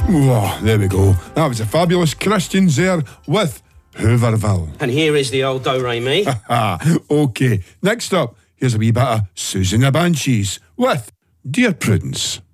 Oh, there we go. That was a fabulous Christians there with Hooverville. And here is the old do-re-mi. Okay, next up, here's a wee bit of Susan the Banshees with Dear Prudence.